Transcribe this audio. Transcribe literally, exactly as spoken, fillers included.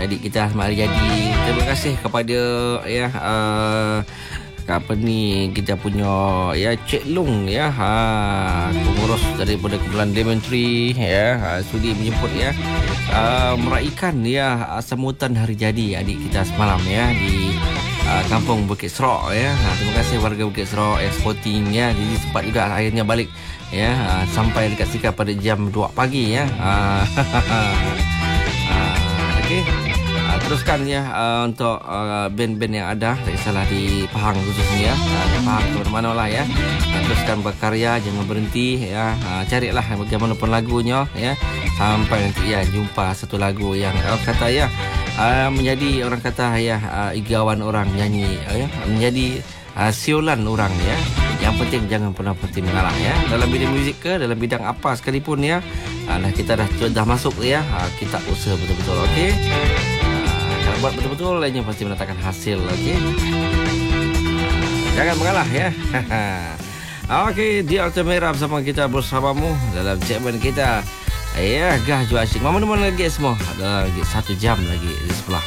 adik kita Ahmad Riyadi. Terima kasih kepada ya uh, apa ni kita punya ya Cik Long ya ha, pengurus daripada kumpulan Lemon Tree ya ha, sudi menjemput ya uh, meraikan ya sambutan hari jadi adik kita semalam ya di uh, kampung Bukit Serok ya. Ha, terima kasih warga Bukit Serok yang sporting ya. Jadi sempat juga akhirnya balik ya uh, sampai dekat Sika pada jam dua pagi ya. Uh, uh, okey. Teruskan ya uh, untuk uh, band-band yang ada, tak kisahlah di Pahang khususnya ya, uh, di Pahang ke mana-mana lah ya. Uh, teruskan berkarya, jangan berhenti ya. Uh, carilah bagaimanapun lagunya ya, sampai nanti ya jumpa satu lagu yang orang kata ya uh, menjadi orang kata ya uh, igawan orang nyanyi uh, ya, menjadi uh, siulan orang ya. Yang penting jangan pernah berhenti mengalah ya. Dalam bidang muzik ke, dalam bidang apa sekalipun ya. Uh, dah kita dah dah masuk ya, uh, kita usaha betul-betul, okey. Kalau buat betul-betul lainnya pasti mendatangkan hasil. Okey, jangan mengalah ya. Okey, di Alta Merah bersama kita bersamamu dalam segmen kita ya Gah Ju Asyik. Mana-mana lagi semua ada lagi satu jam lagi di sebelah.